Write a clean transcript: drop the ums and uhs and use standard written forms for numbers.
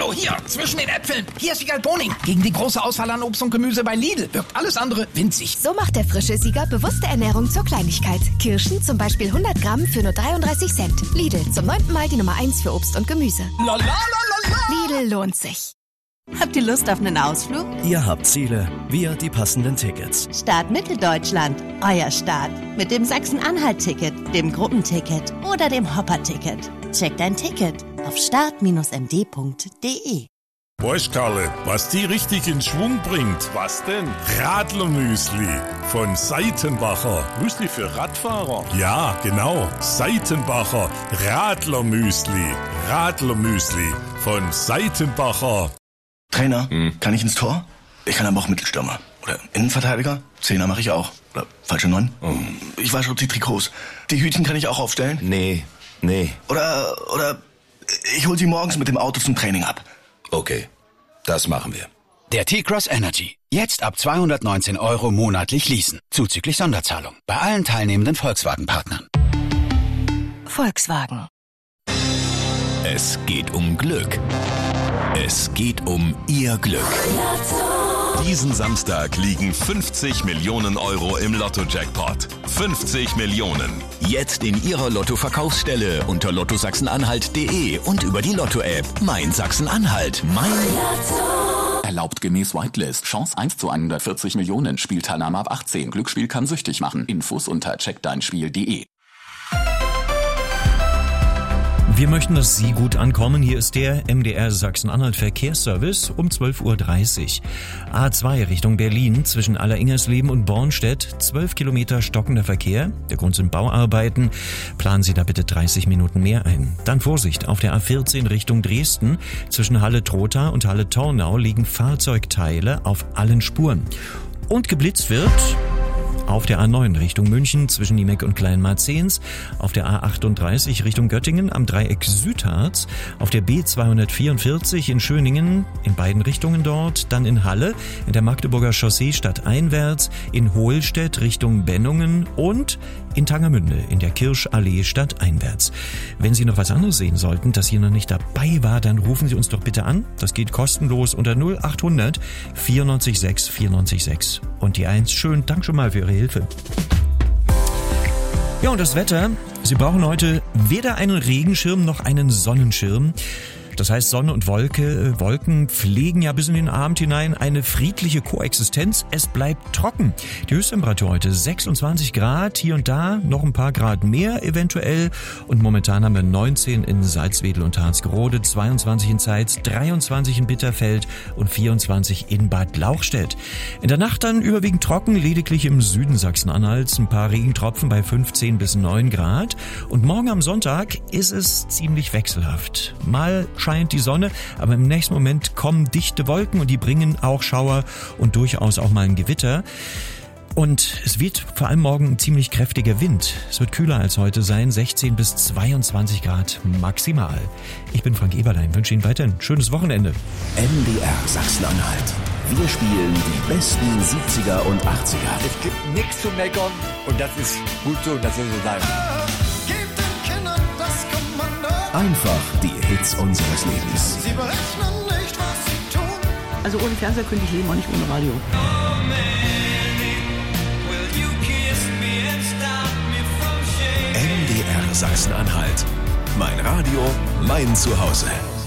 Oh, hier, zwischen den Äpfeln. Hier ist Siegal Boning. Gegen die große Auswahl an Obst und Gemüse bei Lidl wirkt alles andere winzig. So macht der frische Sieger bewusste Ernährung zur Kleinigkeit. Kirschen zum Beispiel 100 Gramm für nur 33 Cent. Lidl, zum 9. Mal die Nummer 1 für Obst und Gemüse. La, la, la, la, la. Lidl lohnt sich. Habt ihr Lust auf einen Ausflug? Ihr habt Ziele, wir die passenden Tickets. Start Mitteldeutschland, euer Start. Mit dem Sachsen-Anhalt-Ticket, dem Gruppenticket oder dem Hopper-Ticket. Checkt ein Ticket auf start-md.de. Weißt, Karle, was die richtig in Schwung bringt? Was denn? Radlermüsli von Seitenbacher. Müsli für Radfahrer? Ja, genau. Seitenbacher Radlermüsli. Radlermüsli von Seitenbacher. Trainer, kann ich ins Tor? Ich kann aber auch Mittelstürmer. Oder Innenverteidiger? Zehner mache ich auch. Oder falsche 9? Ich wasche die Trikots. Die Hütchen kann ich auch aufstellen? Nee. Oder ich hol sie morgens mit dem Auto zum Training ab. Okay, das machen wir. Der T-Cross Energy. Jetzt ab 219 € monatlich leasen. Zuzüglich Sonderzahlung. Bei allen teilnehmenden Volkswagen-Partnern. Volkswagen. Es geht um Glück. Es geht um Ihr Glück. Diesen Samstag liegen 50 Millionen € im Lotto-Jackpot. 50 Millionen. Jetzt in Ihrer Lotto-Verkaufsstelle unter lottosachsenanhalt.de und über die Lotto-App Mein Sachsen-Anhalt. Mein Lotto. Erlaubt gemäß Whitelist. Chance 1 zu 140 Millionen. Spielteilnahme ab 18. Glücksspiel kann süchtig machen. Infos unter checkdeinspiel.de. Wir möchten, dass Sie gut ankommen. Hier ist der MDR Sachsen-Anhalt Verkehrsservice um 12:30 Uhr. A2 Richtung Berlin zwischen Alleringersleben und Bornstedt. 12 Kilometer stockender Verkehr. Der Grund sind Bauarbeiten. Planen Sie da bitte 30 Minuten mehr ein. Dann Vorsicht, auf der A14 Richtung Dresden. Zwischen Halle-Trotha und Halle-Tornau liegen Fahrzeugteile auf allen Spuren. Und geblitzt wird auf der A9 Richtung München zwischen Niemeck und Kleinmarzens, auf der A38 Richtung Göttingen am Dreieck Südharz, auf der B244 in Schöningen, in beiden Richtungen dort, dann in Halle, in der Magdeburger Chaussee stadteinwärts, in Hohlstedt Richtung Bennungen und in Tangermünde in der Kirschallee stadteinwärts. Wenn Sie noch was anderes sehen sollten, das hier noch nicht dabei war, dann rufen Sie uns doch bitte an. Das geht kostenlos unter 0800 94 6 94 6. Und die 1, schönen Dank schon mal für Ihre Hilfe. Ja, und das Wetter. Sie brauchen heute weder einen Regenschirm noch einen Sonnenschirm. Das heißt, Sonne und Wolken pflegen ja bis in den Abend hinein eine friedliche Koexistenz. Es bleibt trocken. Die Höchsttemperatur heute 26 Grad, hier und da noch ein paar Grad mehr eventuell. Und momentan haben wir 19 in Salzwedel und Harzgerode, 22 in Zeitz, 23 in Bitterfeld und 24 in Bad Lauchstädt. In der Nacht dann überwiegend trocken, lediglich im Süden Sachsen-Anhalts ein paar Regentropfen bei 15 bis 9 Grad. Und morgen am Sonntag ist es ziemlich wechselhaft. Mal scheint die Sonne, aber im nächsten Moment kommen dichte Wolken und die bringen auch Schauer und durchaus auch mal ein Gewitter. Und es wird vor allem morgen ein ziemlich kräftiger Wind. Es wird kühler als heute sein, 16 bis 22 Grad maximal. Ich bin Frank Eberlein, wünsche Ihnen weiterhin ein schönes Wochenende. MDR Sachsen-Anhalt. Wir spielen die besten 70er und 80er. Es gibt nichts zu meckern und das ist gut so, das soll so sein. Einfach die Hits unseres Lebens. Sie berechnen nicht, was sie tun. Also ohne Fernseher könnte ich leben, auch nicht ohne Radio. MDR Sachsen-Anhalt. Mein Radio, mein Zuhause.